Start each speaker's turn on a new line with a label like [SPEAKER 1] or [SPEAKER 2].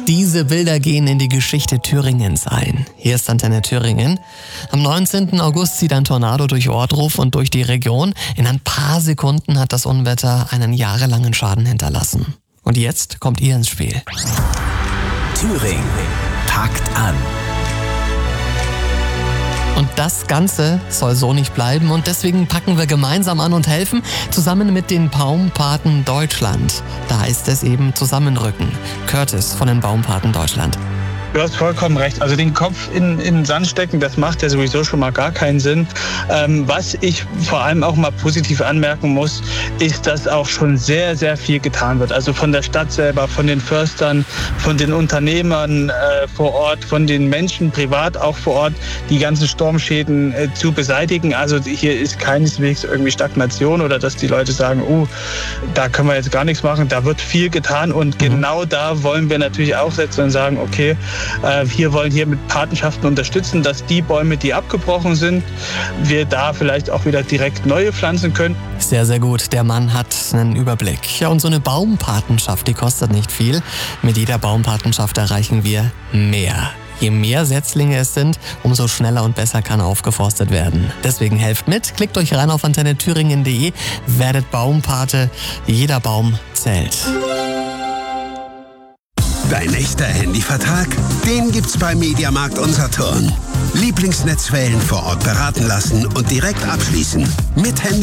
[SPEAKER 1] Diese Bilder gehen in die Geschichte Thüringens ein. Hier ist Antenne Thüringen. Am 19. August zieht ein Tornado durch Ohrdruf und durch die Region. In ein paar Sekunden hat das Unwetter einen jahrelangen Schaden hinterlassen. Und jetzt kommt ihr ins Spiel.
[SPEAKER 2] Thüringen packt an.
[SPEAKER 1] Und das Ganze soll so nicht bleiben und deswegen packen wir gemeinsam an und helfen, zusammen mit den Baumpaten Deutschland. Da heißt es eben zusammenrücken. Curtis von den Baumpaten Deutschland.
[SPEAKER 3] Du hast vollkommen recht. Also den Kopf in den Sand stecken, das macht ja sowieso schon mal gar keinen Sinn. Was ich vor allem auch mal positiv anmerken muss, ist, dass auch schon sehr, sehr viel getan wird. Also von der Stadt selber, von den Förstern, von den Unternehmern vor Ort, von den Menschen privat auch vor Ort, die ganzen Sturmschäden zu beseitigen. Also hier ist keineswegs irgendwie Stagnation oder dass die Leute sagen, da können wir jetzt gar nichts machen. Da wird viel getan und genau da wollen wir natürlich auch setzen und sagen, okay, wir wollen hier mit Patenschaften unterstützen, dass die Bäume, die abgebrochen sind, wir da vielleicht auch wieder direkt neue pflanzen können.
[SPEAKER 1] Sehr, sehr gut. Der Mann hat einen Überblick. Ja, und so eine Baumpatenschaft, die kostet nicht viel. Mit jeder Baumpatenschaft erreichen wir mehr. Je mehr Setzlinge es sind, umso schneller und besser kann aufgeforstet werden. Deswegen helft mit, klickt euch rein auf antennethüringen.de, werdet Baumpate. Jeder Baum zählt.
[SPEAKER 2] Dein echter Handyvertrag? Den gibt's bei Mediamarkt Unsaturn. Lieblingsnetzwellen vor Ort beraten lassen und direkt abschließen. Mit Handy